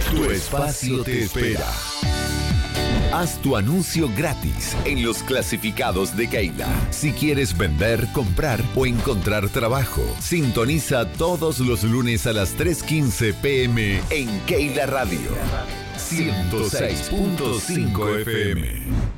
Tu espacio te espera. Haz tu anuncio gratis en los clasificados de Keila. Si quieres vender, comprar o encontrar trabajo, sintoniza todos los lunes a las 3:15 p.m. en Keila Radio 106.5 FM.